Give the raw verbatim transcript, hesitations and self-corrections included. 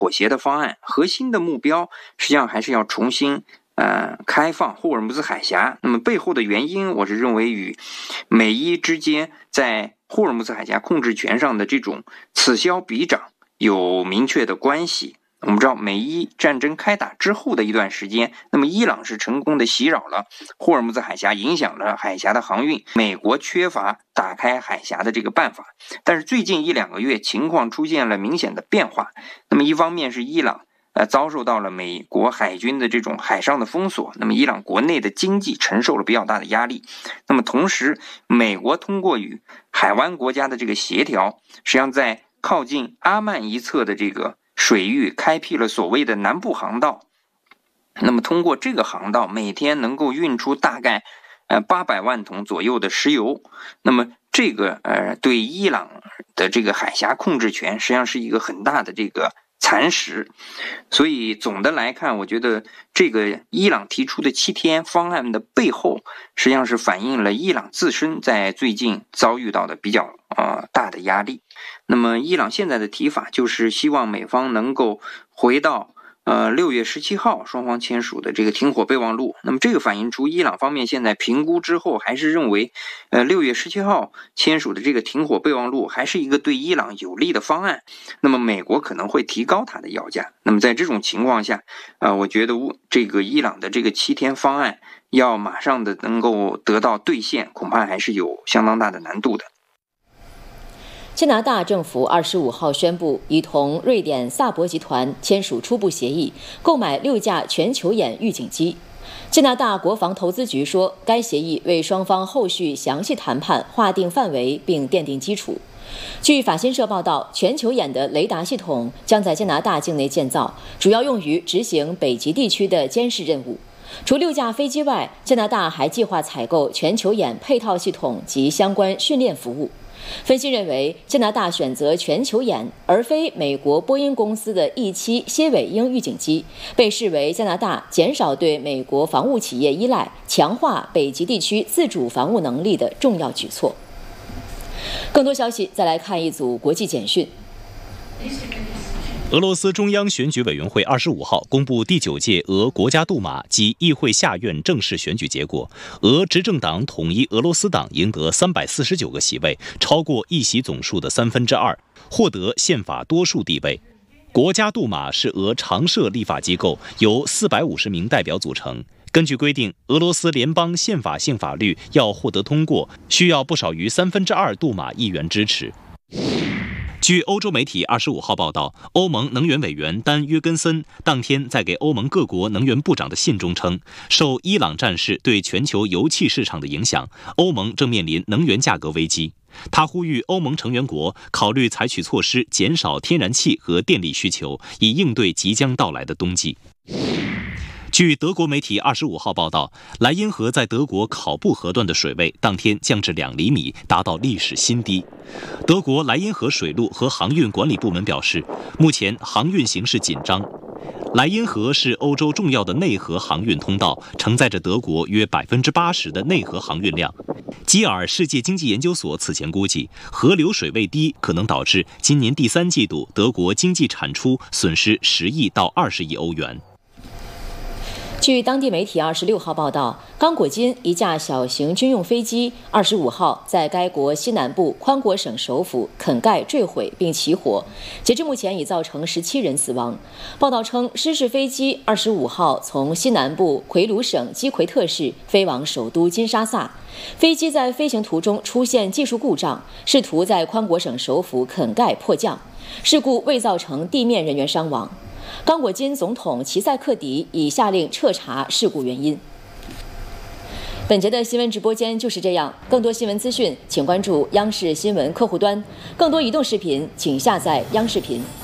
妥协的方案，核心的目标实际上还是要重新呃开放霍尔木兹海峡。那么背后的原因，我是认为与美伊之间在霍尔木兹海峡控制权上的这种此消彼长有明确的关系。我们知道美伊战争开打之后的一段时间，那么伊朗是成功的袭扰了霍尔木兹海峡，影响了海峡的航运，美国缺乏打开海峡的这个办法。但是最近一两个月情况出现了明显的变化，那么一方面是伊朗呃遭受到了美国海军的这种海上的封锁，那么伊朗国内的经济承受了比较大的压力。那么同时美国通过与海湾国家的这个协调，实际上在靠近阿曼一侧的这个水域开辟了所谓的南部航道，那么通过这个航道每天能够运出大概呃八百万桶左右的石油，那么这个呃对伊朗的这个海峡控制权实际上是一个很大的这个蚕食。所以总的来看，我觉得这个伊朗提出的七天方案的背后，实际上是反映了伊朗自身在最近遭遇到的比较呃大的压力。那么伊朗现在的提法就是希望美方能够回到呃六月十七号双方签署的这个停火备忘录。那么这个反映出伊朗方面现在评估之后，还是认为呃六月十七号签署的这个停火备忘录还是一个对伊朗有利的方案。那么美国可能会提高它的要价。那么在这种情况下，呃我觉得这个伊朗的这个七天方案要马上的能够得到兑现，恐怕还是有相当大的难度的。 加拿大政府二十五号宣布，已同瑞典萨博集团签署初步协议，购买六架全球眼预警机。加拿大国防投资局说，该协议为双方后续详细谈判划定范围并奠定基础。据法新社报道，全球眼的雷达系统将在加拿大境内建造，主要用于执行北极地区的监视任务。除六架飞机外，加拿大还计划采购全球眼配套系统及相关训练服务。分析认为，加拿大选择全球眼而非美国波音公司的 E 七 蝎尾鹰预警机，被视为加拿大减少对美国防务企业依赖、强化北极地区自主防务能力的重要举措。更多消息，再来看一组国际简讯。 俄罗斯中央选举委员会二十五号公布第九届俄国家杜马及议会下院正式选举结果，俄执政党统一俄罗斯党赢得三百四十九个席位，超过议席总数的三分之二，获得宪法多数地位。国家杜马是俄常设立法机构，由四百五十名代表组成。根据规定，俄罗斯联邦宪法性法律要获得通过，需要不少于三分之二杜马议员支持。据欧洲媒体二十五号报道，欧盟能源委员丹·约根森当天在给欧盟各国能源部长的信中称，受伊朗战事对全球油气市场的影响，欧盟正面临能源价格危机。他呼吁欧盟成员国考虑采取措施，减少天然气和电力需求，以应对即将到来的冬季。据德国媒体二十五号报道，莱茵河在德国考布河段的水位当天降至两厘米，达到历史新低。德国莱茵河水路和航运管理部门表示，目前航运形势紧张。莱茵河是欧洲重要的内河航运通道，承载着德国约百分之八十的内河航运量。基尔世界经济研究所此前估计，河流水位低可能导致今年第三季度德国经济产出损失十亿到二十亿欧元。 据当地媒体二十六号报道，刚果金一架小型军用飞机二十五号在该国西南部宽果省首府肯盖坠毁并起火，截至目前已造成十七人死亡。报道称，失事飞机二十五号从西南部奎鲁省基奎特市飞往首都金沙萨，飞机在飞行途中出现技术故障，试图在宽果省首府肯盖迫降，事故未造成地面人员伤亡。刚果金总统齐塞克迪已下令彻查事故原因。本节的新闻直播间就是这样，更多新闻资讯请关注央视新闻客户端，更多移动视频请下载央视频。